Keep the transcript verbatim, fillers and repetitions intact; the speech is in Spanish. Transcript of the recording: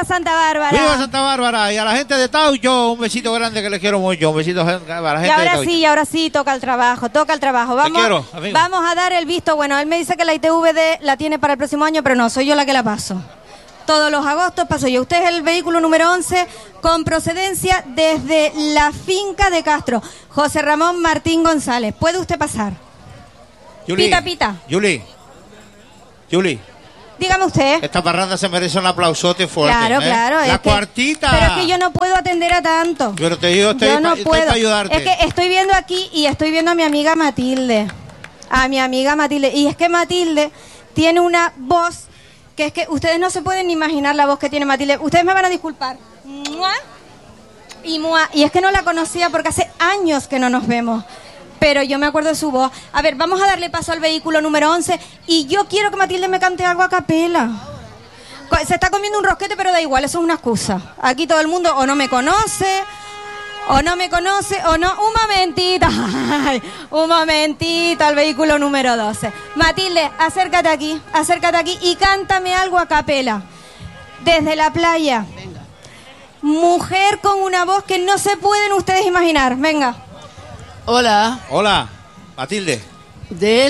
Santa Bárbara! ¡Viva Santa Bárbara! Y a la gente de Taucho, un besito grande que les quiero mucho. Un besito a la gente Y ahora de Taucho. sí, ahora sí, toca el trabajo, toca el trabajo. Vamos, quiero, amigo. vamos a dar el visto. Bueno, él me dice que la I T V D la tiene para el próximo año, pero no, soy yo la que la paso. Todos los agostos paso yo. Usted es el vehículo número once con procedencia desde la finca de Castro. José Ramón Martín González. ¿Puede usted pasar? Yuli, Pita, pita. Yuli, Yuli, Dígame usted. esta parranda se merece un aplausote fuerte. Claro, ¿eh? claro. La es que- cuartita. pero es que yo no puedo atender a tanto. Pero te digo, estoy, Yo no pa- estoy puedo. para ayudarte. Es que estoy viendo aquí y estoy viendo a mi amiga Matilde. A mi amiga Matilde. Y es que Matilde tiene una voz que es que ustedes no se pueden ni imaginar la voz que tiene Matilde. Ustedes me van a disculpar. ¡Mua! Y, mua. Y es que no la conocía porque hace años que no nos vemos. Pero yo me acuerdo de su voz. A ver, vamos a darle paso al vehículo número once. Y yo quiero que Matilde me cante algo a capela. Co- Se está comiendo un rosquete, pero da igual, eso es una excusa. Aquí todo el mundo o no me conoce, o no me conoce, o no... Un momentito, ay, un momentito al vehículo número doce. Matilde, acércate aquí, acércate aquí y cántame algo a capela. Desde la playa. Venga. Mujer con una voz que no se pueden ustedes imaginar. Venga. Hola, Hola, Matilde. de